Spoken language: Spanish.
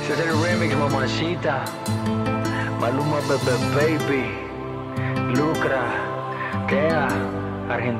Ese es el remix, mamacita. Maluma, Bebe Baby, Lucra, Kea, Argentina.